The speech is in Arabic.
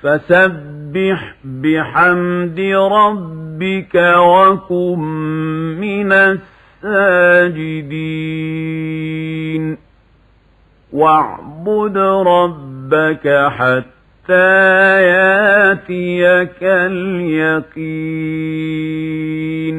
فسبح بحمد ربك وكن من الساجدين واعبد ربك حتى ياتيك اليقين